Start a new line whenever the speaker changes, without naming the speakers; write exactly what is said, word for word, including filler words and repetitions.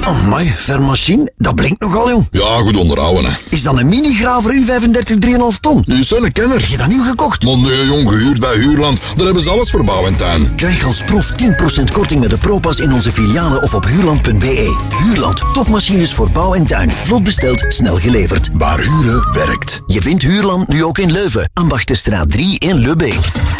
Amai, vermachine, dat blinkt nogal, jong.
Ja, goed onderhouden, hè.
Is dat een mini-graver U vijfendertig drie komma vijf ton?
Die is een kenner.
Heb je dat nieuw gekocht?
Maar nee, jong, gehuurd bij Huurland. Daar hebben ze alles voor bouw en tuin.
Krijg als prof tien procent korting met de ProPass in onze filialen of op huurland punt b e. Huurland, topmachines voor bouw en tuin. Vlot besteld, snel geleverd.
Waar huren werkt.
Je vindt Huurland nu ook in Leuven, Ambachtenstraat drie in Lubbeek.